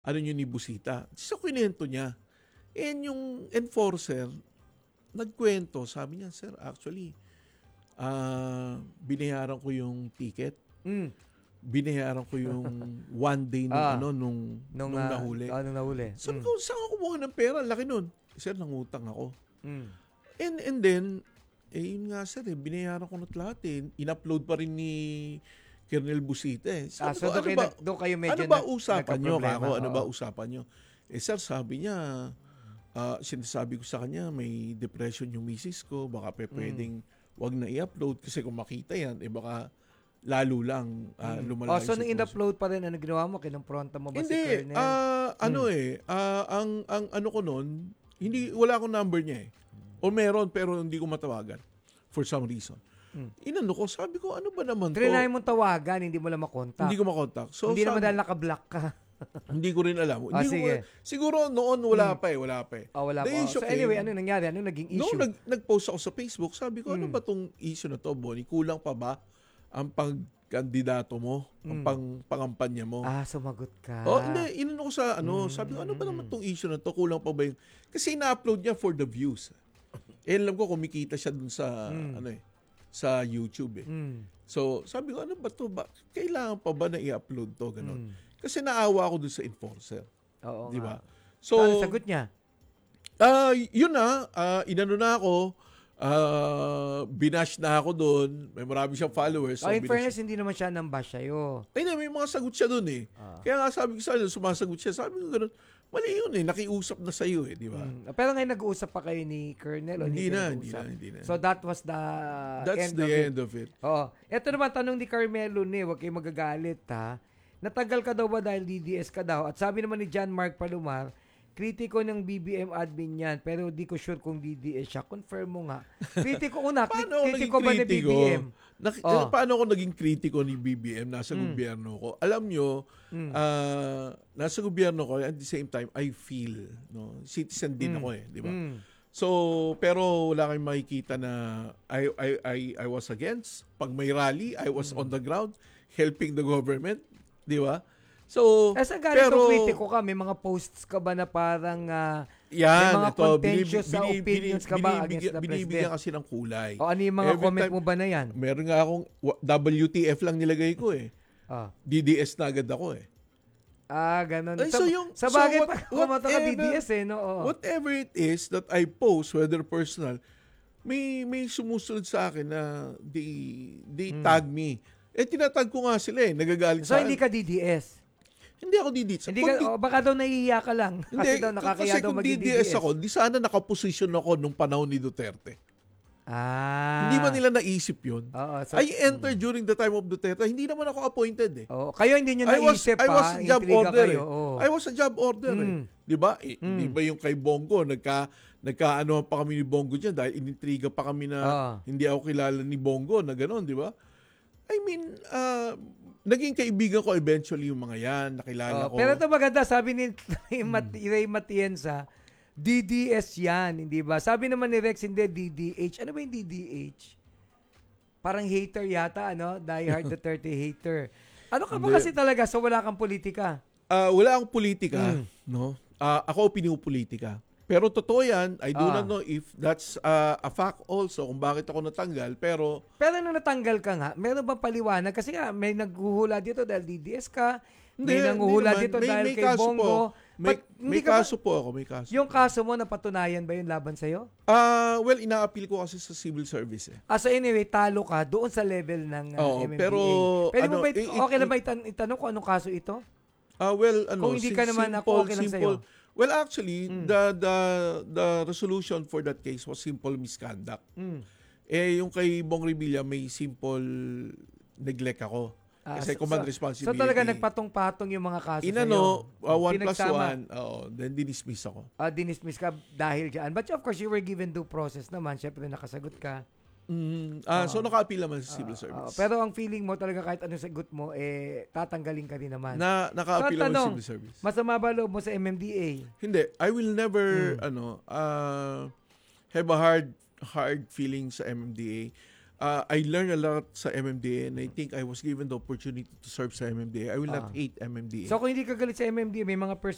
ano yun ni Busita. Sa kwento niya. And yung enforcer, nagkwento, sabi niya, sir, actually, binayaran ko yung ticket. Binayaran ko yung one day nung nahuli. Nung nahuli. Sabi ko, saan ako kumuha ng pera? Laki nun. Sir, nangutang ako. And then, yun nga sir, binayaran ko na lahat eh. In-upload pa rin ni Colonel Busita eh. Sabi ko, doon kayo medyo ano ba usapan nyo? Ano ba Oo. usapan nyo? Sir, sabi niya, sinasabi ko sa kanya, may depression yung misis ko, baka pwedeng wag na i-upload kasi kung makita yan, baka lalo lang lumala yung so nung in-upload pa rin, ano ginawa mo? Kinumpronta mo ba si Colonel? Ang ano ko nun, wala akong number niya eh. O meron pero hindi ko matawagan for some reason. Inano ko, sabi ko, ano ba naman to? Trinay mong tawagan, hindi mo lang makontak. Hindi ko makontak. So, hindi naman dahil naka-block ka. Hindi ko rin alam. Sige. Siguro noon wala pa eh. Wala pa. So anyway, ano nangyari? Ano naging issue? Noong nag-post ako sa Facebook, sabi ko, ano ba tong issue na to, Bonnie? Kulang pa ba ang pagkandidato mo? Ang pangampanya mo? Sumagot ka. Hindi. Inano ko sa sabi ko, ano ba naman tong issue na to? Kulang pa ba yung... Kasi na-upload niya for the views. Alam ko, kumikita siya dun sa, sa YouTube eh. So, sabi ko, ano ba to? Kailangan pa ba na i-upload to? Ganon. Kasi naawa ako dun sa enforcer. Oo. Di ba? So, ano sagot niya? Yun inano na ako, binash na ako doon. May marami siyang followers. In fairness, hindi naman siya nang bash sa'yo. May mga sagot siya doon eh. Kaya nga sabi ko sa sumasagot siya. Sabi ko gano'n, mali yun eh. Nakiusap na sa'yo eh, di ba? Pero ngayon nag-uusap pa kayo ni Colonel? Hindi na. So that was That's the end of it. Oo. Ito naman, tanong ni Carmelo huwag kayong magagalit ha. Natagal ka daw ba dahil DDS ka daw? At sabi naman ni John Mark Palomar, kritiko ng BBM admin yan, pero di ko sure kung DDS siya. Confirm mo nga. Kritiko kritiko ba ni BBM? Paano ako naging kritiko ni BBM nasa gobyerno ko? Alam nyo, nasa gobyerno ko, at the same time, I feel, citizen din ako eh, di ba? So, pero wala kayong makikita na I was against. Pag may rally, I was on the ground helping the government. Di ba? So, sa ganito kritiko ka, may mga posts ka ba na parang may mga contentious sa opinions ka ba against the binibigyan president? kasi ng kulay. O ano yung mga comment mo ba na yan? Meron nga akong WTF lang nilagay ko eh. DDS na agad ako eh. Ganun. Sa bagay pa, kumata ka DDS eh, no? Whatever it is that I post, whether personal, may sumusunod sa akin na they tag me. Tinatag ko nga sila eh. Nagagalit sa akin. So, hindi ka DDS? Hindi ako DDS. Baka daw nahihiya ka lang. Kasi daw nakakaya daw maging DDS. Kasi kung DDS ako, di sana nakaposisyon ako nung panahon ni Duterte. Hindi ba nila naisip yun? I entered during the time of Duterte. Hindi naman ako appointed eh. Kayo hindi nyo naisip I was a job order eh. I was a job order eh. Di ba? Di ba yung kay Bongo, nagkaano pa kami ni Bongo dyan dahil inintriga pa kami na hindi ako kilala ni Bongo na gano'n, di ba? I mean, naging kaibigan ko eventually yung mga yan, nakilala ko. Pero ito maganda, sabi ni Ray Matienza, DDS yan, hindi ba? Sabi naman ni Rex, hindi DDH. Ano ba yung DDH? Parang hater yata, Die Hard Duterte hater. Ano ka ba kasi talaga? So wala kang politika? Wala akong politika, no? Ako pinupolitika. Pero totoo yan, I do not know if that's a fact also kung bakit ako natanggal, pero nung natanggal ka nga, meron bang paliwanag? Kasi nga, may naghuhula dito dahil DDS ka, may nanghuhula dito dahil kay Bongo. May kaso po ako, may kaso. Yung kaso mo, napatunayan ba yun laban sa'yo? Well, ina-appeal ko kasi sa civil service eh. So anyway, talo ka doon sa level ng MMDA. Pero, pwede mo ba, okay na ba itanong kung anong kaso ito? Kung hindi ka naman ako, okay lang sa'yo. Well, actually, the resolution for that case was simple misconduct. Yung kay Bong Revilla, may simple neglect ako. Kasi command responsibility. So talaga nagpatong-patong yung mga kaso sa'yo? 1+1, then dinismiss ako. Dinismiss ka dahil dyan. But of course, you were given due process naman. Siyempre, nakasagot ka. So naka-appeal naman sa civil service. Pero ang feeling mo talaga kahit anong sagot mo, tatanggalin ka rin naman. Naka-appeal naman sa civil service. Masama ba loob mo sa MMDA? Hindi. I will never, have a hard feeling sa MMDA. I learned a lot sa MMDA and I think I was given the opportunity to serve sa MMDA. I will not hate MMDA. So kung hindi ka galit sa MMDA, may mga